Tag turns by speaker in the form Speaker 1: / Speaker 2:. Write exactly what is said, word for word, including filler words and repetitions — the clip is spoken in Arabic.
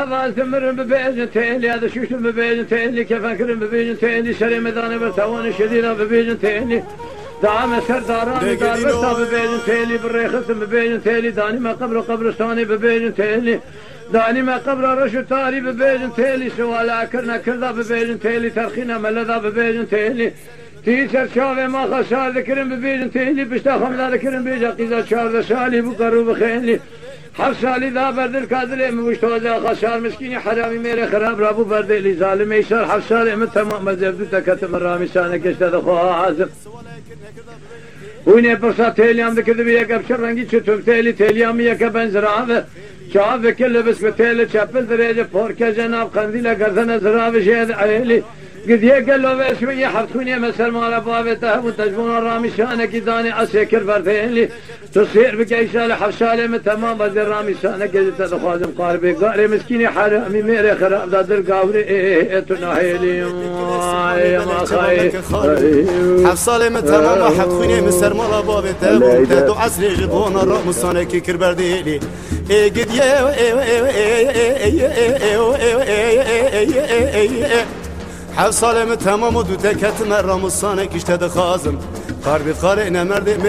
Speaker 1: ثمر ببيجن تيلي هذا شوش ببيجن تيلي كيف أكرم ببيجن تيلي شري مداني برتوان شديرة ببيجن تيلي دعم سرداران دار برتا ببيجن تيلي بالريخت ببيجن تيلي داني ما قبر قبرستاني ببيجن تيلي داني ما قبر رشو تاري ببيجن تيلي سوالا كرنا كردا ببيجن تيلي ترخينا ملذا ببيجن تيلي تيسر شافي ما خسار ذكرم ببيجن تيلي بشتا خمدا ذكرم بيجا قيزا شار شالي بقرو بخيلي حرسالي ذا برد الكادري موشتوزا خسار مسكيني حرامي ميري خراب رابو برد اللي ظالم يسار حرسالي من تمام مزبدو تكتم الرامي سانك اشتاد خوها عازم ويني برسا تيليام ذكر بيك ابشر رنگي چطوب تيلي تيليام يكا بنزرعه شعب كل بس بتيلي شابل دريجة فوركا جناب قنديلة قرثنا زرابي شهد عيلي قد يقل له بس شوية حرثوني مسل مالا بابته وتجبون الرامي شانك داني عسيكر برثيلي تصير بكيشالي حفشالي من تمام بدر رامي شانك قد تدخوازم قاربي قاري مسكيني حرامي ميري خراب دادر قاوري ايه تناهيلي يا ما خاي
Speaker 2: حفصالي من تمام حرثوني مسل مالا بابته وتدو عسلي جبون الرامي شانك كربرديلي ايه قد يه حفصالي من تمام ودو تكت مرام الصانك اشتد خازم قاربي خاري نمرد